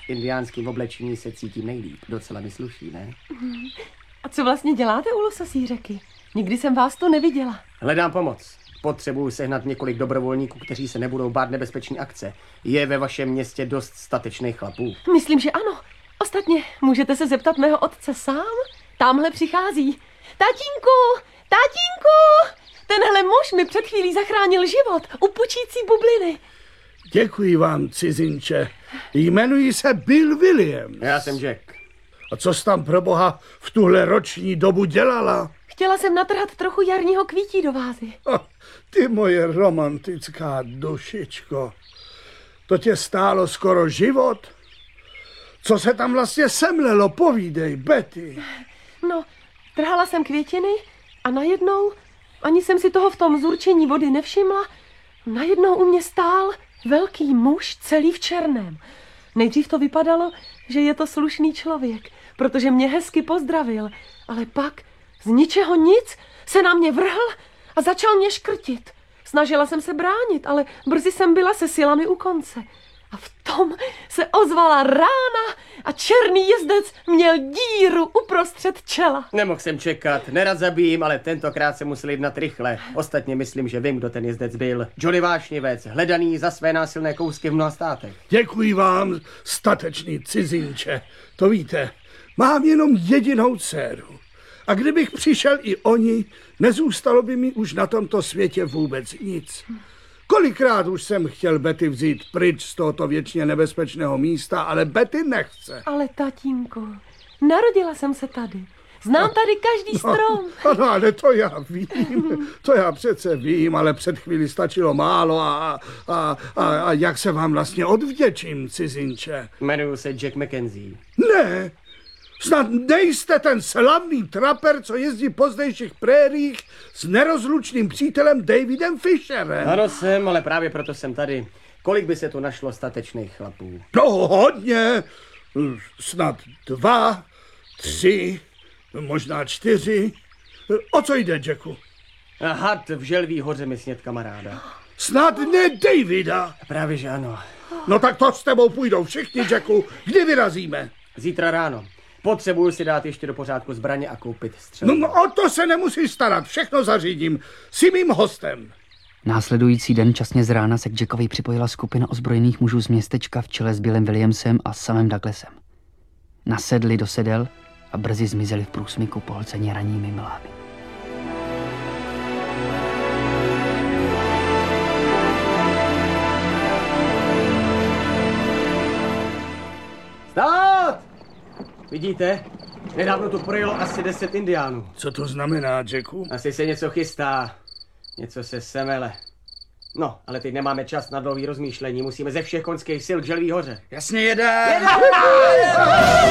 V indiánském oblečení se cítím nejlíp. Docela mi sluší, ne? A co vlastně děláte u lososí řeky? Nikdy jsem vás tu neviděla. Hledám pomoc. Potřebuju sehnat několik dobrovolníků, kteří se nebudou bát nebezpečné akce. Je ve vašem městě dost statečných chlapů? Myslím, že ano. Ostatně, můžete se zeptat mého otce sám? Támhle přichází. Tatínku! Tatínku! Tenhle muž mi před chvílí zachránil život u pučící bubliny. Děkuji vám, cizinče. Jmenuji se Bill Williams. Já jsem Jack. A co jsi tam pro boha v tuhle roční dobu dělala? Chtěla jsem natrhat trochu jarního kvítí do vázy. Ty moje romantická dušičko. To tě stálo skoro život? Co se tam vlastně semlelo, povídej, Betty. No, trhala jsem květiny a najednou, ani jsem si toho v tom zurčení vody nevšimla, najednou u mě stál velký muž celý v černém. Nejdřív to vypadalo, že je to slušný člověk, protože mě hezky pozdravil, ale pak z ničeho nic se na mě vrhl a začal mě škrtit. Snažila jsem se bránit, ale brzy jsem byla se silami u konce. A v tom se ozvala rána a černý jezdec měl díru uprostřed čela. Nemohl jsem čekat, nerad zabijím, ale tentokrát se musel jednat rychle. Ostatně myslím, že vím, kdo ten jezdec byl. Johnny Vášnivec, hledaný za své násilné kousky v mnoha státech. Děkuji vám, statečný cizinče. To víte, mám jenom jedinou dceru. A kdybych přišel i o ní, nezůstalo by mi už na tomto světě vůbec nic. Kolikrát už jsem chtěl Betty vzít pryč z tohoto věčně nebezpečného místa, ale Betty nechce. Ale tatínku, narodila jsem se tady. Znám tady každý strom. Ano, ale to já vím. To já přece vím, ale před chvíli stačilo málo a jak se vám vlastně odvděčím, cizinče? Jmenuji se Jack McKenzie. Ne, snad nejste ten slavný traper, co jezdí po zdejších prériích s nerozlučným přítelem Davidem Fisherem. Ano jsem, ale právě proto jsem tady. Kolik by se tu našlo statečných chlapů? No hodně, snad 2, 3, možná 4. O co jde, Jacku? Had v Želví hoře mi sněd kamaráda. Snad ne Davida. Právě že ano. No tak to s tebou půjdou všichni, Jacku. Kdy vyrazíme? Zítra ráno. Potřebuju si dát ještě do pořádku zbraně a koupit střelu. No o to se nemusíš starat, všechno zařídím. Jsi mým hostem. Následující den časně z rána se k Jackovi připojila skupina ozbrojených mužů z městečka v čele s Billem Williamsem a Samem Douglasem. Nasedli do sedel a brzy zmizeli v průsmyku pohlcení ranními mlhámi. Stát! Vidíte? Nedávno tu projelo asi 10 indiánů. Co to znamená, Jacku? Asi se něco chystá. Něco se semele. No, ale teď nemáme čas na dlouhý rozmýšlení. Musíme ze všech koňských sil k Želví hoře. Jasně, jedem!